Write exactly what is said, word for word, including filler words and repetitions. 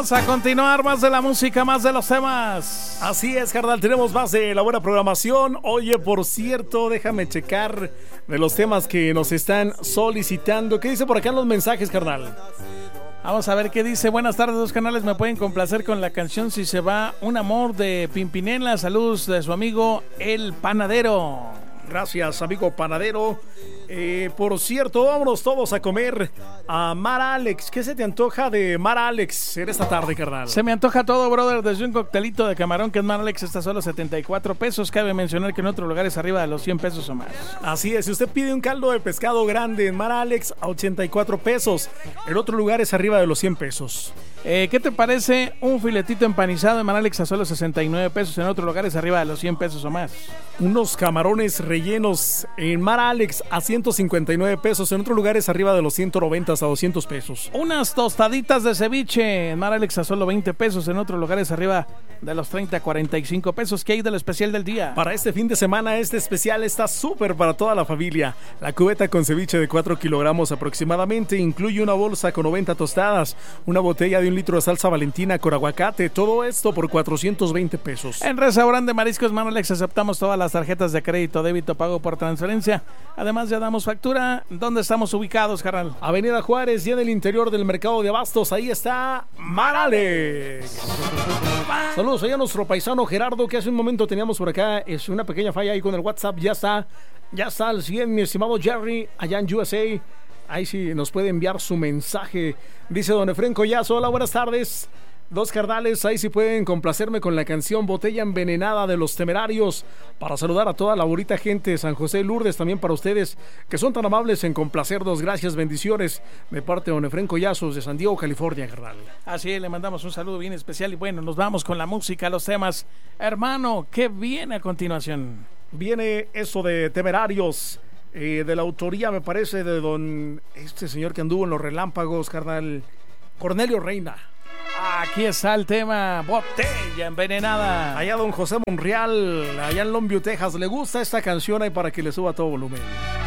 Vamos a continuar, más de la música, más de los temas. Así es, carnal, tenemos más de la buena programación. Oye, por cierto, déjame checar de los temas que nos están solicitando. ¿Qué dice por acá en los mensajes, carnal? Vamos a ver qué dice. Buenas tardes, dos canales. Me pueden complacer con la canción Si se va un amor de Pimpinela. Saludos de su amigo El Panadero. Gracias, amigo Panadero. Eh, por cierto, vámonos todos a comer a Mar Alex. ¿Qué se te antoja de Mar Alex en esta tarde, carnal? Se me antoja todo, brother. Desde un coctelito de camarón que en Mar Alex está solo setenta y cuatro pesos. Cabe mencionar que en otros lugares arriba de los cien pesos o más. Así es, si usted pide un caldo de pescado grande en Mar Alex a ochenta y cuatro pesos. En otros lugares arriba de los cien pesos. Eh, ¿Qué te parece un filetito empanizado en Mar Alex a solo sesenta y nueve pesos? En otros lugares arriba de los cien pesos o más. Unos camarones rellenos en Mar Alex a ciento cincuenta y nueve pesos. En otros lugares arriba de los ciento noventa hasta doscientos pesos. Unas tostaditas de ceviche en Mar Alex a solo veinte pesos. En otros lugares arriba de los treinta a cuarenta y cinco pesos. ¿Qué hay del especial del día? Para este fin de semana, este especial está súper para toda la familia. La cubeta con ceviche de cuatro kilogramos aproximadamente incluye una bolsa con noventa tostadas, una botella de un litro de salsa Valentina con aguacate. Todo esto por cuatrocientos veinte pesos. En Restaurante Mariscos Mar Alex aceptamos todas las tarjetas de crédito, débito, pago por transferencia. Además ya damos factura. ¿Dónde estamos ubicados, carnal? Avenida Juárez y en el interior del mercado de abastos. Ahí está Mar Alex. Saludos allá a nuestro paisano Gerardo, que hace un momento teníamos por acá. Es una pequeña falla ahí con el WhatsApp. Ya está, ya está al cien, mi estimado Jerry, allá en U S A. Ahí sí nos puede enviar su mensaje. Dice don Efren Collazo, hola, buenas tardes. Dos carnales, ahí sí pueden complacerme con la canción Botella Envenenada de Los Temerarios, para saludar a toda la bonita gente de San José Lourdes, también para ustedes que son tan amables en complacernos. Gracias, bendiciones de parte de don Efren Collazos de San Diego, California, carnal. Así es, le mandamos un saludo bien especial y bueno, nos vamos con la música, los temas. Hermano, ¿qué viene a continuación? Viene eso de Temerarios, eh, de la autoría, me parece, de don este señor que anduvo en los relámpagos, carnal, Cornelio Reina. Aquí está el tema Botella Envenenada. Allá don José Monreal, allá en Longview, Texas, le gusta esta canción ahí para que le suba a todo volumen.